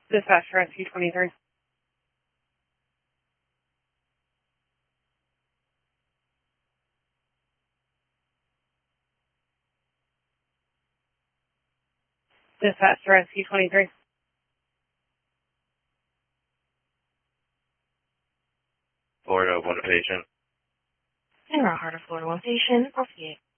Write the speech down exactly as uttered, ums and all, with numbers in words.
Dispatch for S Q twenty-three. Dispatch for S Q twenty-three. Florida, one patient. In our Heart of Florida, one patient, I'll see it.